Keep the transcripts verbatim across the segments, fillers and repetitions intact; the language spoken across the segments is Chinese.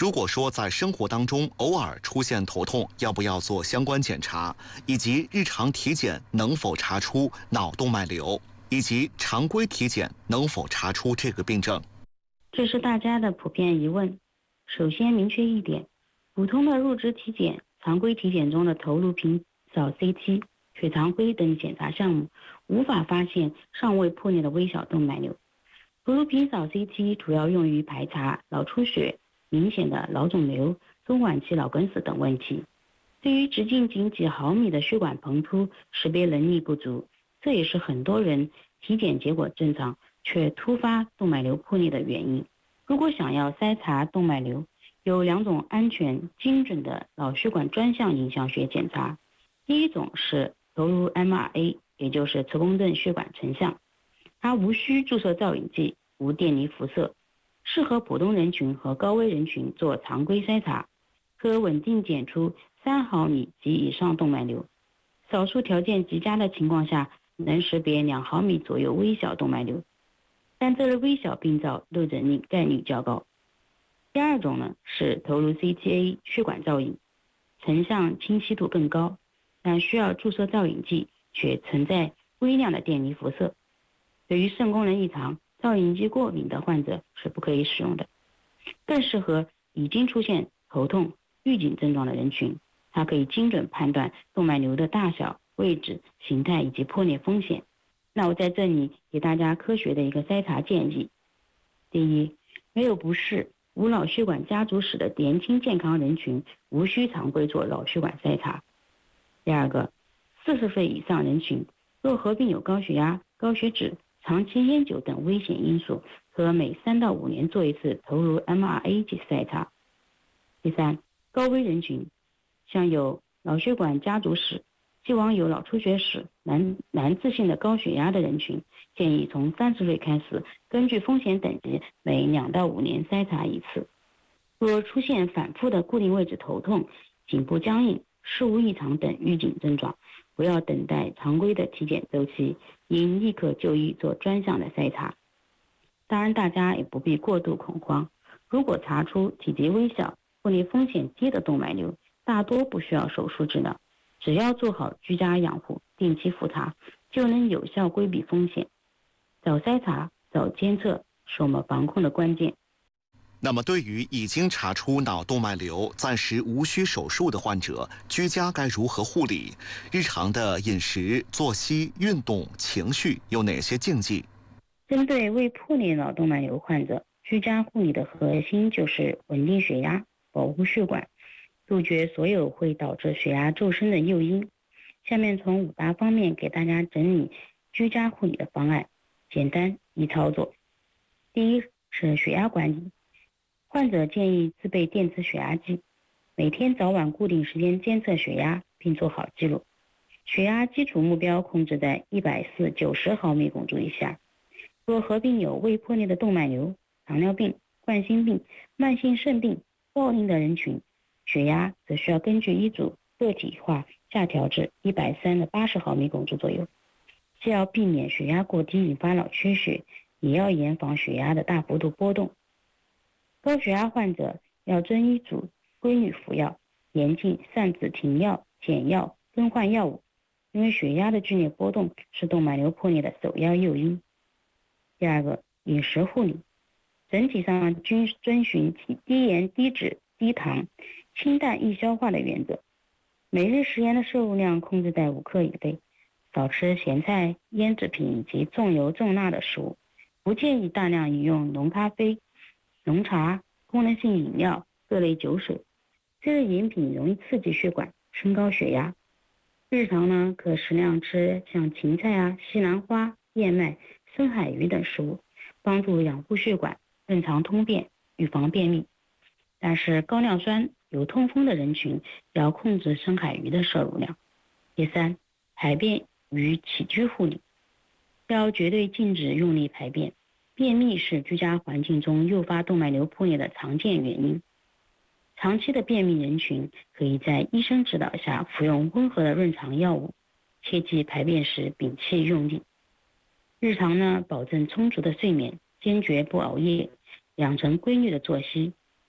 如果说在生活当中偶尔出现头痛，要不要做相关检查，以及日常体检能否查出脑动脉瘤，以及常规体检能否查出这个病症？ 这是大家的普遍疑问。首先明确一点，普通的入职体检、常规体检中的头颅平扫 C T、血常规等检查项目无法发现尚未破裂的微小动脉瘤。头颅平扫 C T 主要用于排查脑出血、明显的脑肿瘤、中晚期脑梗死等问题。对于直径仅几毫米的血管膨突，识别能力不足，这也是很多人体检结果正常却突发动脉瘤破裂的原因。如果想要筛查动脉瘤，有两种安全精准的脑血管专项影像学检查。第一种是头颅 M R A， 也就是磁共振血管成像，它无需注射造影剂，无电离辐射，适合普通人群和高危人群做常规筛查，可稳定检出三毫米及以上动脉瘤，少数条件极佳的情况下能识别两毫米左右微小动脉瘤，但这类微小病灶漏诊率概率较高。第二种呢是头颅 C T A 血管造影，成像清晰度更高，但需要注射造影剂，却存在微量的电离辐射。对于肾功能异常、造影剂过敏的患者是不可以使用的，更适合已经出现头痛、预警症状的人群，它可以精准判断动脉瘤的大小、位置、形态以及破裂风险。那我在这里给大家科学的一个筛查建议。第一，没有不适、无脑血管家族史的年轻健康人群无需常规做脑血管筛查。第二个，四十岁以上人群若合并有高血压、高血脂、长期烟酒等危险因素，可每三到五年做一次头颅 M R A 及筛查。第三，高危人群，像有脑血管家族史、既往有脑出血史、难难治性的高血压的人群，建议从三十岁开始，根据风险等级每两到五年筛查一次。若出现反复的固定位置头痛、颈部僵硬、事无异常等预警症状，不要等待常规的体检周期，应立刻就医做专项的筛查。当然大家也不必过度恐慌，如果查出体积微小、破裂风险低的动脉瘤，大多不需要手术治疗，只要做好居家养护、定期复查，就能有效规避风险。早筛查、早监测是我们防控的关键。 那么对于已经查出脑动脉瘤、暂时无需手术的患者，居家该如何护理？日常的饮食、作息、运动、情绪有哪些禁忌？ 针对未破裂脑动脉瘤患者，居家护理的核心就是稳定血压、保护血管，杜绝所有会导致血压骤升的诱因。下面从五大方面给大家整理居家护理的方案，简单易操作。第一是血压管理，患者建议自备电子血压计，每天早晚固定时间监测血压，并做好记录。血压基础目标控制在一百四十九十毫米汞柱以下。若合并有未破裂的动脉瘤、糖尿病、冠心病、慢性肾病、高龄的人群，血压则需要根据医嘱个体化下调至一百三十八十毫米汞柱左右。既要避免血压过低引发脑缺血，也要严防血压的大幅度波动。高血压患者要遵医嘱规律服药，严禁擅自停药、减药、更换药物，因为血压的剧烈波动是动脉瘤破裂的首要诱因。第二个，饮食护理，整体上均遵循低盐、低脂、低糖、清淡易消化的原则，每日食盐的摄入量控制在五克以内，少吃咸菜、腌制品以及重油重辣的食物，不建议大量饮用浓咖啡、浓茶、功能性饮料、各类酒水，这类饮品容易刺激血管，升高血压。日常呢，可适量吃像芹菜啊、西兰花、燕麦、深海鱼等食物，帮助养护血管，正常通便，预防便秘。但是高尿酸、有痛风的人群要控制深海鱼的摄入量。第三，排便与起居护理，要绝对禁止用力排便。便秘是居家环境中诱发动脉瘤破裂的常见原因。长期的便秘人群可以在医生指导下服用温和的润肠药物，切忌排便时屏气用力。日常呢，保证充足的睡眠，坚决不熬夜，养成规律的作息，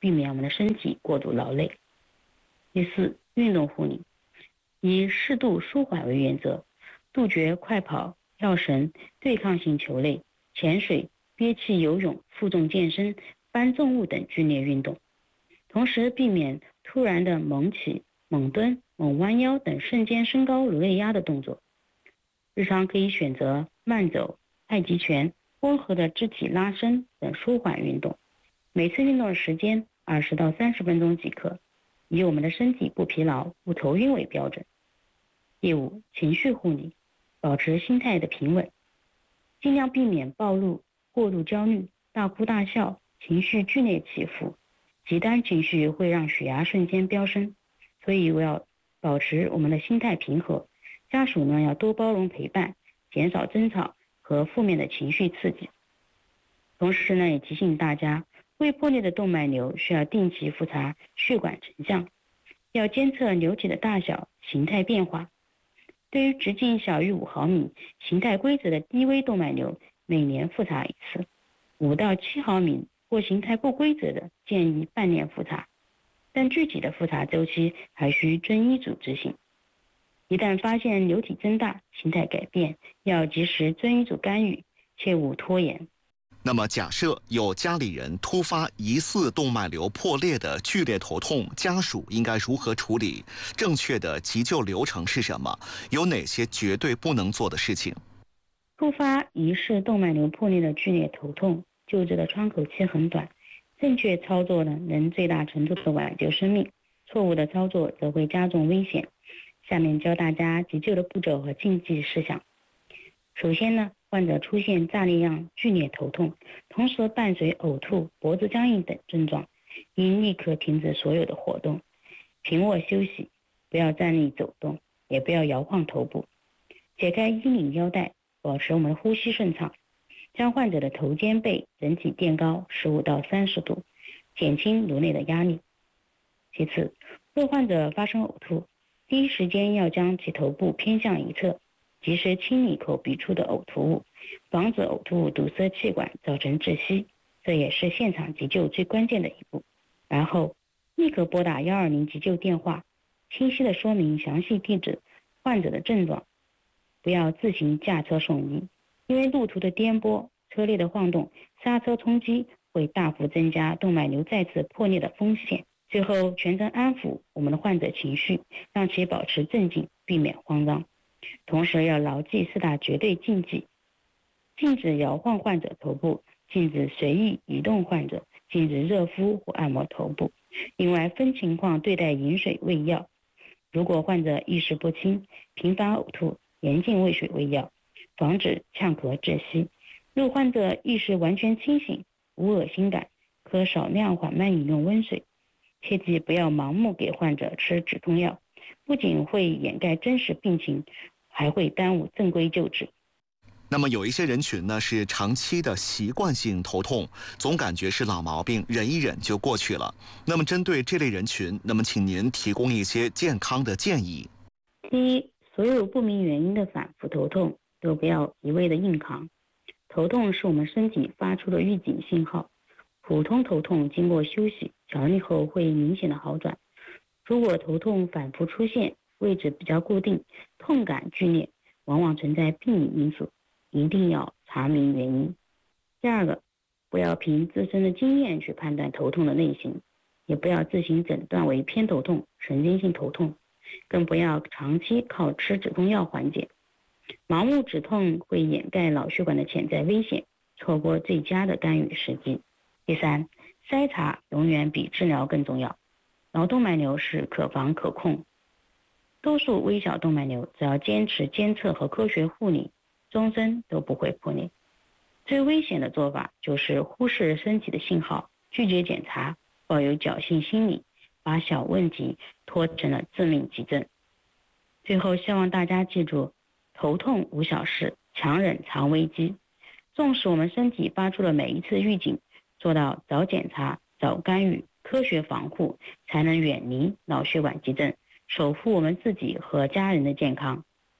避免我们的身体过度劳累。第四，运动护理，以适度舒缓为原则，杜绝快跑、跳绳、对抗性球类、潜水、憋气游泳、负重健身、搬重物等剧烈运动，同时避免突然的猛起、猛蹲、猛弯腰等瞬间升高颅内压的动作。日常可以选择慢走、太极拳、温和的肢体拉伸等舒缓运动，每次运动的时间二十到三十分钟即可，以我们的身体不疲劳、不头晕为标准。第五，情绪护理，保持心态的平稳，尽量避免暴露、过度焦虑、大哭大笑、情绪剧烈起伏，极端情绪会让血压瞬间飙升，所以我要保持我们的心态平和。家属呢要多包容陪伴，减少争吵和负面的情绪刺激。同时呢也提醒大家，未破裂的动脉瘤需要定期复查血管成像，要监测瘤体的大小、形态变化。对于直径小于五毫米、形态规则的低微动脉瘤，每年复查一次；五到七毫米或形态不规则的，建议半年复查。但具体的复查周期还需遵医嘱执行。一旦发现瘤体增大、形态改变，要及时遵医嘱干预，切勿拖延。 那么假设有家里人突发疑似动脉瘤破裂的剧烈头痛，家属应该如何处理？正确的急救流程是什么？有哪些绝对不能做的事情？ 突发疑似动脉瘤破裂的剧烈头痛，救治的窗口期很短，正确操作呢能最大程度的挽救生命，错误的操作则会加重危险。下面教大家急救的步骤和禁忌事项。首先呢，患者出现炸裂样剧烈头痛，同时伴随呕吐、脖子僵硬等症状，应立刻停止所有的活动，平卧休息，不要站立走动，也不要摇晃头部，解开衣领腰带，保持我们的呼吸顺畅，将患者的头肩背整体垫高十五到三十度，减轻颅内的压力。其次，若患者发生呕吐，第一时间要将其头部偏向一侧，及时清理口鼻处的呕吐物，防止呕吐物堵塞气管造成窒息，这也是现场急救最关键的一步。然后立刻拨打一二零急救电话，清晰的说明详细地址、患者的症状，不要自行驾车送医，因为路途的颠簸、车内的晃动、刹车冲击会大幅增加动脉瘤再次破裂的风险。最后全程安抚我们的患者情绪，让其保持镇静，避免慌张。同时要牢记四大绝对禁忌：禁止摇晃患者头部，禁止随意移动患者，禁止热敷或按摩头部。另外分情况对待饮水喂药，如果患者意识不清、频繁呕吐，严禁喂水喂药，防止呛咳窒息。若患者意识完全清醒、无恶心感，可少量缓慢饮用温水。切记不要盲目给患者吃止痛药，不仅会掩盖真实病情，还会耽误正规救治。 那么有一些人群呢是长期的习惯性头痛，总感觉是老毛病，忍一忍就过去了。那么针对这类人群，那么请您提供一些健康的建议。 第一，所有不明原因的反复头痛都不要一味的硬扛。头痛是我们身体发出的预警信号，普通头痛经过休息调理后会明显的好转。如果头痛反复出现，位置比较固定，痛感剧烈，往往存在病理因素，一定要查明原因。第二个，不要凭自身的经验去判断头痛的类型，也不要自行诊断为偏头痛、神经性头痛，更不要长期靠吃止痛药缓解。盲目止痛会掩盖脑血管的潜在危险，错过最佳的干预时机。第三，筛查永远比治疗更重要。脑动脉瘤是可防可控，多数微小动脉瘤只要坚持监测和科学护理，终身都不会破裂。最危险的做法就是忽视身体的信号，拒绝检查，抱有侥幸心理，把小问题拖成了致命急症。最后希望大家记住，头痛无小事，强忍藏危机，重视我们身体发出的每一次预警，做到早检查、早干预、科学防护，才能远离脑血管急症，守护我们自己和家人的健康。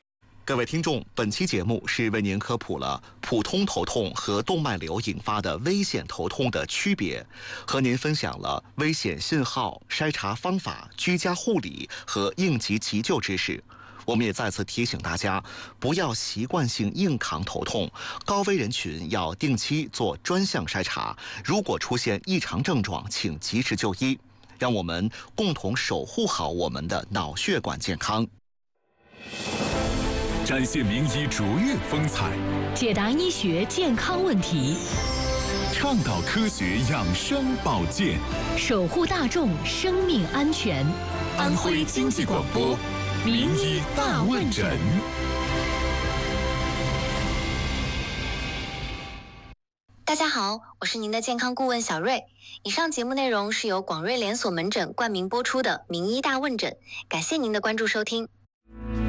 各位听众，本期节目是为您科普了普通头痛和动脉瘤引发的危险头痛的区别，和您分享了危险信号、筛查方法、居家护理和应急急救知识。我们也再次提醒大家，不要习惯性硬扛头痛，高危人群要定期做专项筛查，如果出现异常症状，请及时就医。让我们共同守护好我们的脑血管健康。 展现名医卓越风采， 解答医学健康问题， 倡导科学养生保健， 守护大众生命安全。 安徽经济广播名医大问诊。 大家好，我是您的健康顾问小瑞。以上节目内容是由广瑞连锁门诊冠名播出的名医大问诊，感谢您的关注收听。